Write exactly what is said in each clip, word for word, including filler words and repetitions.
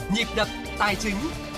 Nhịp đập tài chính.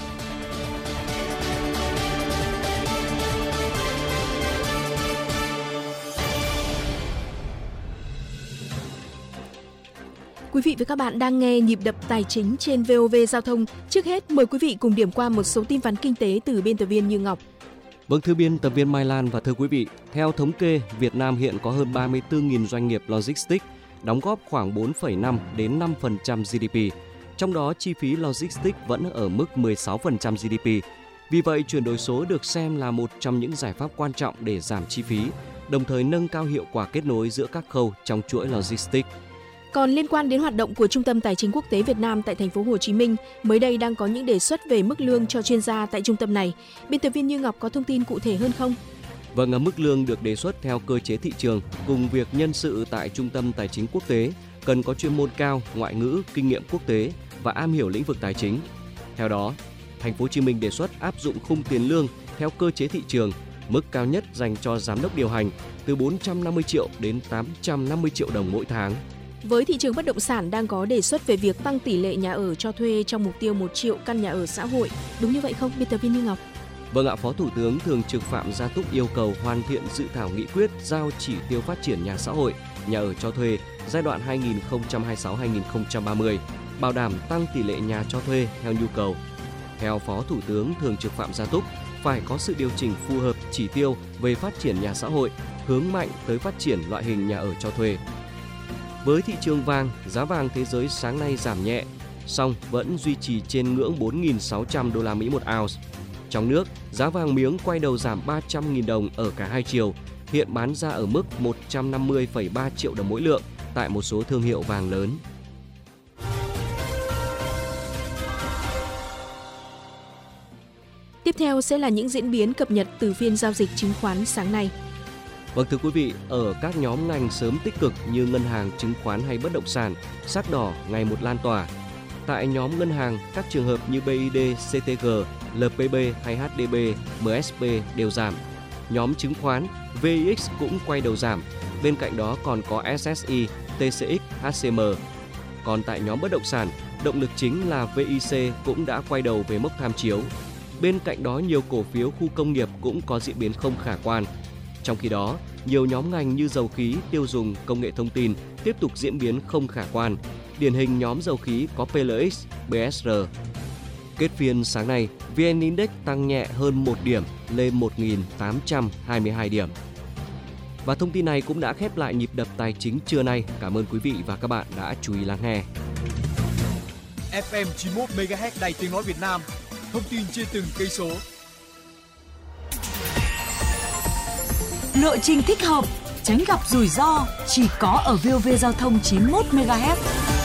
Quý vị và các bạn đang nghe Nhịp đập tài chính trên vê o vê Giao thông. Trước hết, mời quý vị cùng điểm qua một số tin vắn kinh tế từ biên tập viên Như Ngọc. Vâng, thưa biên tập viên Mai Lan và thưa quý vị, theo thống kê, Việt Nam hiện có hơn ba mươi tư nghìn doanh nghiệp logistics, đóng góp khoảng bốn phẩy năm đến năm phần trăm giê đê pê. Trong đó, chi phí logistics vẫn ở mức mười sáu phần trăm giê đê pê. Vì vậy, chuyển đổi số được xem là một trong những giải pháp quan trọng để giảm chi phí, đồng thời nâng cao hiệu quả kết nối giữa các khâu trong chuỗi logistics. Còn liên quan đến hoạt động của Trung tâm Tài chính Quốc tế Việt Nam tại thành phố Hồ Chí Minh, mới đây đang có những đề xuất về mức lương cho chuyên gia tại trung tâm này. Biên tập viên Như Ngọc có thông tin cụ thể hơn không? Vâng, mức lương được đề xuất theo cơ chế thị trường cùng việc nhân sự tại Trung tâm Tài chính Quốc tế cần có chuyên môn cao, ngoại ngữ, kinh nghiệm quốc tế và am hiểu lĩnh vực tài chính. Theo đó, thành phố Hồ Chí Minh đề xuất áp dụng khung tiền lương theo cơ chế thị trường, mức cao nhất dành cho giám đốc điều hành từ bốn trăm năm mươi triệu đến tám trăm năm mươi triệu đồng mỗi tháng. Với thị trường bất động sản đang có đề xuất về việc tăng tỷ lệ nhà ở cho thuê trong mục tiêu một triệu căn nhà ở xã hội. Đúng như vậy không, biên tập viên Như Ngọc? Vâng ạ, Phó Thủ tướng Thường trực Phạm Gia Túc yêu cầu hoàn thiện dự thảo nghị quyết giao chỉ tiêu phát triển nhà xã hội, nhà ở cho thuê giai đoạn hai nghìn không trăm hai mươi sáu đến hai nghìn không trăm ba mươi, bảo đảm tăng tỷ lệ nhà cho thuê theo nhu cầu. Theo Phó Thủ tướng Thường trực Phạm Gia Túc, phải có sự điều chỉnh phù hợp chỉ tiêu về phát triển nhà xã hội, hướng mạnh tới phát triển loại hình nhà ở cho thuê. Với thị trường vàng, giá vàng thế giới sáng nay giảm nhẹ, song vẫn duy trì trên ngưỡng bốn nghìn sáu trăm đô la Mỹ một ounce. Trong nước, giá vàng miếng quay đầu giảm ba trăm nghìn đồng ở cả hai chiều, hiện bán ra ở mức một trăm năm mươi phẩy ba triệu đồng mỗi lượng tại một số thương hiệu vàng lớn. Tiếp theo sẽ là những diễn biến cập nhật từ phiên giao dịch chứng khoán sáng nay. Vâng, thưa quý vị, ở các nhóm ngành sớm tích cực như ngân hàng, chứng khoán hay bất động sản, sắc đỏ ngày một lan tỏa. Tại nhóm ngân hàng, các trường hợp như bê i đê, xê tê giê, lờ pê bê hay hát đê bê, em ét pê đều giảm. Nhóm chứng khoán, vê i ích cũng quay đầu giảm. Bên cạnh đó còn có ét ét i, tê xê ích, hát xê em. Còn tại nhóm bất động sản, động lực chính là vê i xê cũng đã quay đầu về mốc tham chiếu. Bên cạnh đó, nhiều cổ phiếu khu công nghiệp cũng có diễn biến không khả quan. Trong khi đó, nhiều nhóm ngành như dầu khí, tiêu dùng, công nghệ thông tin tiếp tục diễn biến không khả quan. Điển hình nhóm dầu khí có pê lờ ích, bê ét rờ. Kết phiên sáng nay, vê en Index tăng nhẹ hơn một điểm lên một nghìn tám trăm hai mươi hai điểm. Và thông tin này cũng đã khép lại nhịp đập tài chính trưa nay. Cảm ơn quý vị và các bạn đã chú ý lắng nghe. ép em chín mươi mốt mê ga héc Đài Tiếng nói Việt Nam. Thông tin trên từng cây số. Lộ trình thích hợp, tránh gặp rủi ro chỉ có ở vê o vê Giao thông chín mươi mốt mê ga héc.